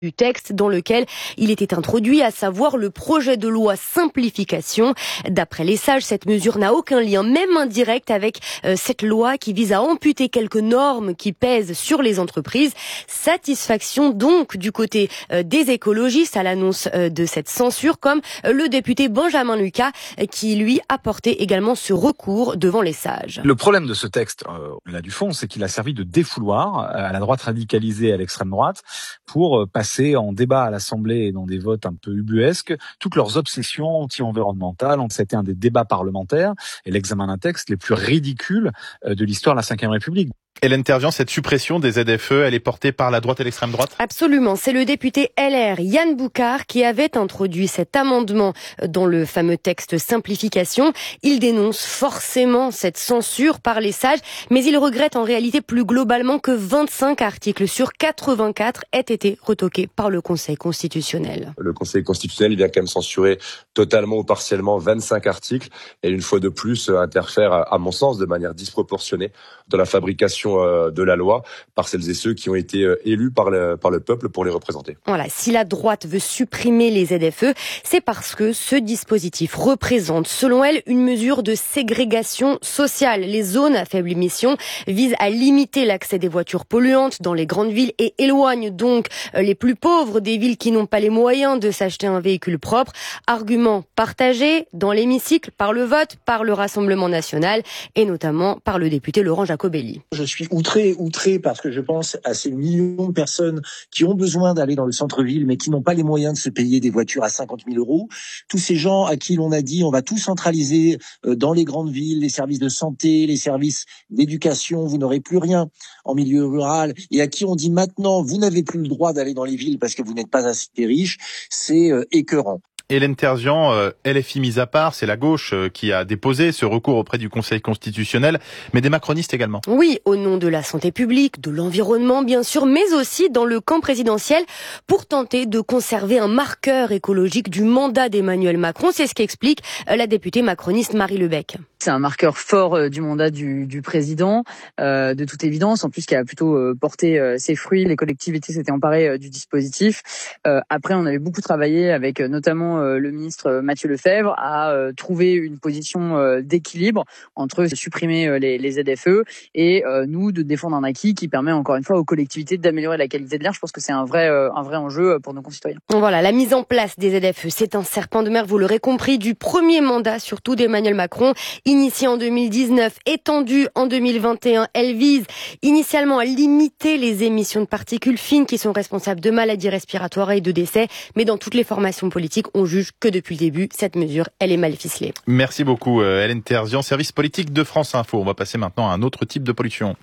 du texte dans lequel il était introduit, à savoir le projet de loi simplification. D'après les sages, cette mesure n'a aucun lien, même indirect, avec cette loi qui vise à amputer quelques normes qui pèsent sur les entreprises. Satisfaction donc du côté des écologistes à l'annonce de cette censure, comme le député Benjamin Lucas qui lui a porté également ce recours devant les sages. Le problème de ce texte, au-delà du fond, c'est qu'il a servi de défouloir à la droite radicalisée et à l'extrême droite pour passer en débat à l'Assemblée et dans des votes un peu ubuesques toutes leurs obsessions anti-environnementales. C'était un des débats parlementaires et l'examen d'un texte les plus ridicules de l'histoire de la Ve République. Hélène Terzian, cette suppression des ZFE, elle est portée par la droite et l'extrême droite ? Absolument. C'est le député LR Yann Boucard qui avait introduit cet amendement dans le fameux texte simplification. Il dénonce forcément cette censure par les sages, mais il regrette en réalité plus globalement que 25 articles sur 84 aient été retoqués par le Conseil constitutionnel. Le Conseil constitutionnel vient quand même censurer totalement ou partiellement 25 articles et une fois de plus interfère, à mon sens, de manière disproportionnée dans la fabrication de la loi par celles et ceux qui ont été élus par le peuple pour les représenter. Voilà, si la droite veut supprimer les ZFE, c'est parce que ce dispositif représente, selon elle, une mesure de ségrégation sociale. Les zones à faible émission visent à limiter l'accès des voitures polluantes dans les grandes villes et éloignent donc les plus pauvres des villes qui n'ont pas les moyens de s'acheter un véhicule propre. Argument partagé dans l'hémicycle par le vote, par le Rassemblement national et notamment par le député Laurent Jacobelli. Je suis outré parce que je pense à ces millions de personnes qui ont besoin d'aller dans le centre-ville mais qui n'ont pas les moyens de se payer des voitures à 50 000 €. Tous ces gens à qui l'on a dit on va tout centraliser dans les grandes villes, les services de santé, les services d'éducation, vous n'aurez plus rien en milieu rural, et à qui on dit maintenant vous n'avez plus le droit d'aller dans les villes parce que vous n'êtes pas assez riche, c'est écœurant. Hélène Terzian, LFI mis à part, c'est la gauche qui a déposé ce recours auprès du Conseil constitutionnel, mais des macronistes également. Oui, au nom de la santé publique, de l'environnement bien sûr, mais aussi dans le camp présidentiel pour tenter de conserver un marqueur écologique du mandat d'Emmanuel Macron. C'est ce qu'explique la députée macroniste Marie Lebec. C'est un marqueur fort du mandat du président, de toute évidence, en plus qui a plutôt porté ses fruits. Les collectivités s'étaient emparées du dispositif. Après, on avait beaucoup travaillé avec notamment le ministre Mathieu Lefebvre à trouver une position d'équilibre entre supprimer les ZFE et nous de défendre un acquis qui permet encore une fois aux collectivités d'améliorer la qualité de l'air. Je pense que c'est un vrai enjeu pour nos concitoyens. Voilà, la mise en place des ZFE, c'est un serpent de mer, vous l'aurez compris, du premier mandat surtout d'Emmanuel Macron. Initiée en 2019, étendue en 2021, elle vise initialement à limiter les émissions de particules fines qui sont responsables de maladies respiratoires et de décès. Mais dans toutes les formations politiques, on juge que depuis le début, cette mesure, elle est mal ficelée. Merci beaucoup Hélène Terzian, service politique de France Info. On va passer maintenant à un autre type de pollution.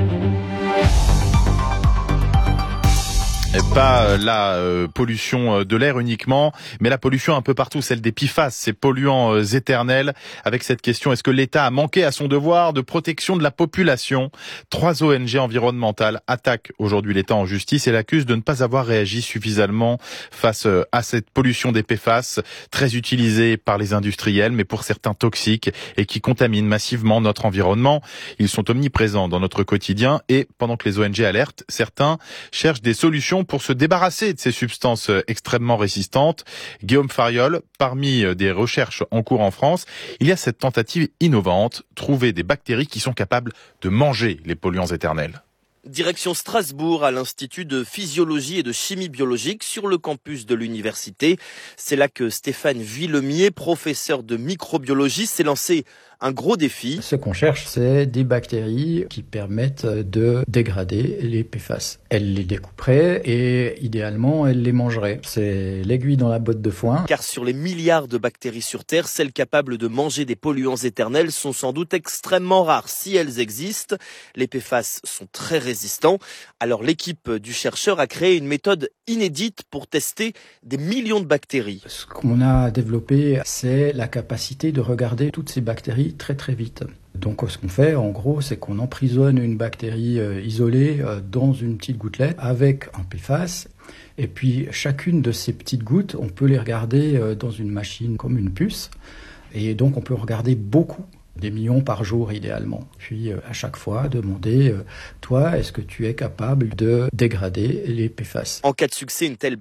Et pas la pollution de l'air uniquement, mais la pollution un peu partout, celle des PFAS, ces polluants éternels. Avec cette question, est-ce que l'État a manqué à son devoir de protection de la population ? 3 ONG environnementales attaquent aujourd'hui l'État en justice et l'accusent de ne pas avoir réagi suffisamment face à cette pollution des PFAS, très utilisée par les industriels, mais pour certains toxiques et qui contaminent massivement notre environnement. Ils sont omniprésents dans notre quotidien et pendant que les ONG alertent, certains cherchent des solutions pour se débarrasser de ces substances extrêmement résistantes. Guillaume Fariol, parmi des recherches en cours en France, il y a cette tentative innovante, trouver des bactéries qui sont capables de manger les polluants éternels. Direction Strasbourg, à l'Institut de physiologie et de chimie biologique sur le campus de l'université. C'est là que Stéphane Villemier, professeur de microbiologie, s'est lancé un gros défi. Ce qu'on cherche, c'est des bactéries qui permettent de dégrader les PFAS. Elle les découperait et idéalement, elle les mangerait. C'est l'aiguille dans la botte de foin. Car sur les milliards de bactéries sur Terre, celles capables de manger des polluants éternels sont sans doute extrêmement rares. Si elles existent, les PFAS sont très résistants. Alors l'équipe du chercheur a créé une méthode inédite pour tester des millions de bactéries. Ce qu'on a développé, c'est la capacité de regarder toutes ces bactéries très très vite. Donc ce qu'on fait en gros, c'est qu'on emprisonne une bactérie isolée dans une petite gouttelette avec un PFAS. Et puis chacune de ces petites gouttes, on peut les regarder dans une machine comme une puce. Et donc on peut regarder beaucoup des millions par jour idéalement. Puis à chaque fois demander, toi, est-ce que tu es capable de dégrader les PFAS ? En cas de succès, une telle